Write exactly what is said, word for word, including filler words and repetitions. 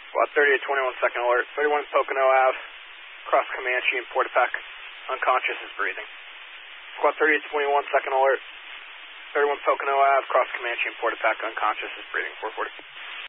Squad thirty-eight twenty-one, second alert. thirty-one Pocono Ave, cross Comanche and Portapac. Unconscious is breathing. Squad thirty-eight twenty-one, second alert. thirty-one Pocono Ave, cross Comanche and Portapac. Unconscious is breathing. four forty.